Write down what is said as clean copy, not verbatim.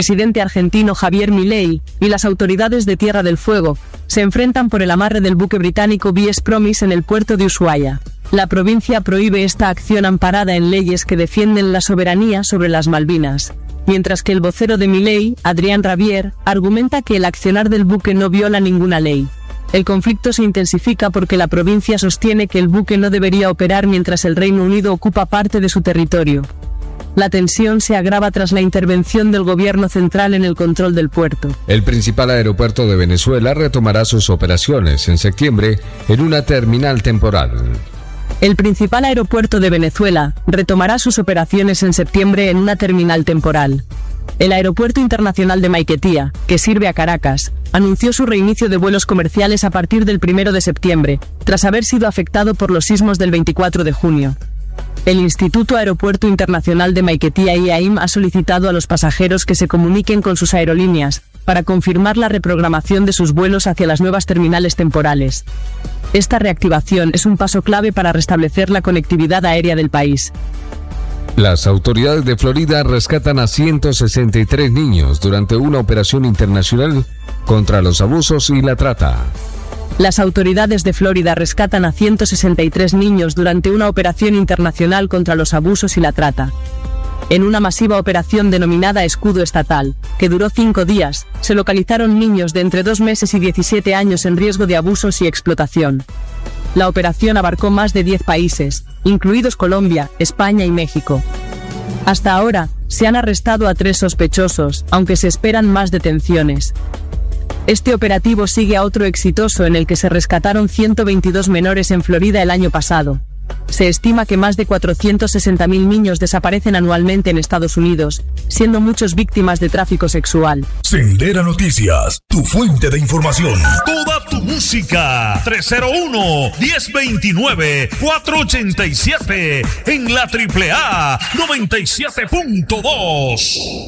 presidente argentino Javier Milei y las autoridades de Tierra del Fuego se enfrentan por el amarre del buque británico VS Promise en el puerto de Ushuaia. La provincia prohíbe esta acción amparada en leyes que defienden la soberanía sobre las Malvinas, mientras que el vocero de Milei, Adrián Rabier, argumenta que el accionar del buque no viola ninguna ley. El conflicto se intensifica porque la provincia sostiene que el buque no debería operar mientras el Reino Unido ocupa parte de su territorio. La tensión se agrava tras la intervención del gobierno central en el control del puerto. El principal aeropuerto de Venezuela retomará sus operaciones en septiembre en una terminal temporal. El principal aeropuerto de Venezuela retomará sus operaciones en septiembre en una terminal temporal. El Aeropuerto Internacional de Maiquetía, que sirve a Caracas, anunció su reinicio de vuelos comerciales a partir del 1 de septiembre, tras haber sido afectado por los sismos del 24 de junio. El Instituto Aeropuerto Internacional de Maiquetía IAIM ha solicitado a los pasajeros que se comuniquen con sus aerolíneas para confirmar la reprogramación de sus vuelos hacia las nuevas terminales temporales. Esta reactivación es un paso clave para restablecer la conectividad aérea del país. Las autoridades de Florida rescatan a 163 niños durante una operación internacional contra los abusos y la trata. Las autoridades de Florida rescatan a 163 niños durante una operación internacional contra los abusos y la trata. En una masiva operación denominada Escudo Estatal, que duró 5 días, se localizaron niños de entre 2 meses y 17 años en riesgo de abusos y explotación. La operación abarcó más de 10 países, incluidos Colombia, España y México. Hasta ahora, se han arrestado a 3 sospechosos, aunque se esperan más detenciones. Este operativo sigue a otro exitoso en el que se rescataron 122 menores en Florida el año pasado. Se estima que más de 460.000 niños desaparecen anualmente en Estados Unidos, siendo muchos víctimas de tráfico sexual. Sendera Noticias, tu fuente de información. Toda tu música, 301-1029-487, en la AAA 97.2.